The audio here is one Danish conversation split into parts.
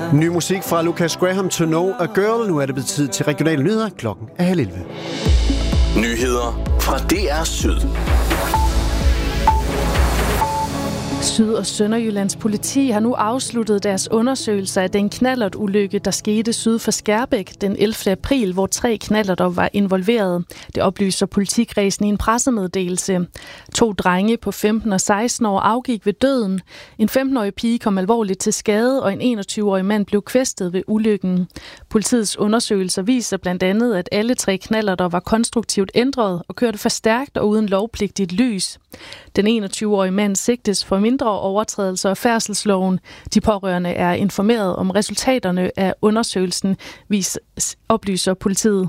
Ny musik fra Lucas Graham, To Know a Girl. Nu er det blevet tid til regionale nyheder. Klokken er 10:30. Nyheder fra DR Syd. Syd- og Sønderjyllands politi har nu afsluttet deres undersøgelse af den knallertulykke, der skete syd for Skærbæk den 11. april, hvor 3 knallerter var involveret. Det oplyser politikredsen i en pressemeddelelse. 2 drenge på 15 og 16 år afgik ved døden. En 15-årig pige kom alvorligt til skade, og en 21-årig mand blev kvæstet ved ulykken. Politiets undersøgelser viser blandt andet, at alle 3 knallerter var konstruktivt ændret og kørte for stærkt og uden lovpligtigt lys. Den 21-årige mand sigtes for mindre overtrædelser af færdselsloven. De pårørende er informeret om resultaterne af undersøgelsen, oplyser politiet.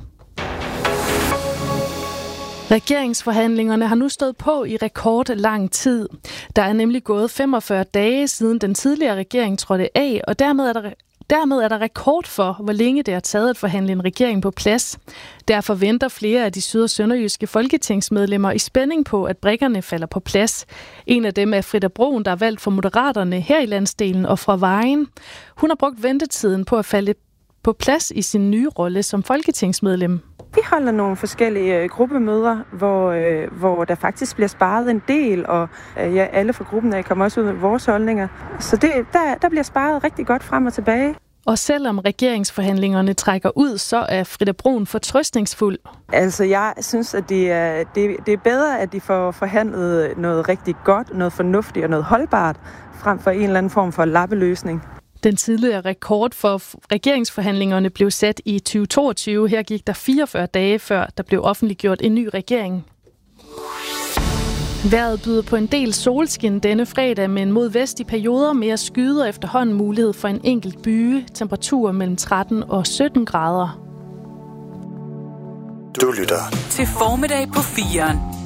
Regeringsforhandlingerne har nu stået på i rekordlang tid. Der er nemlig gået 45 dage siden den tidligere regering trådte af, og dermed er der rekord for, hvor længe det har taget at forhandle en regering på plads. Derfor venter flere af de syd- og sønderjyske folketingsmedlemmer i spænding på, at brikkerne falder på plads. En af dem er Frida Broen, der er valgt for Moderaterne her i landsdelen og fra Vejen. Hun har brugt ventetiden på at falde på plads i sin nye rolle som folketingsmedlem. Vi holder nogle forskellige gruppemøder, hvor der faktisk bliver sparet en del, og alle fra gruppen af kommer også ud med vores holdninger. Så der bliver sparet rigtig godt frem og tilbage. Og selvom regeringsforhandlingerne trækker ud, så er Frida Broen fortrøstningsfuld. Altså, jeg synes, at det er bedre, at de får forhandlet noget rigtig godt, noget fornuftigt og noget holdbart, frem for en eller anden form for lappeløsning. Den tidligere rekord for regeringsforhandlingerne blev sat i 2022. Her gik der 44 dage, før der blev offentliggjort en ny regering. Vejret byder på en del solskin denne fredag, men mod vest i perioder mere skyder efterhånden mulighed for en enkelt byge. Temperatur mellem 13 og 17 grader. Du lytter til Formiddag på 4'eren.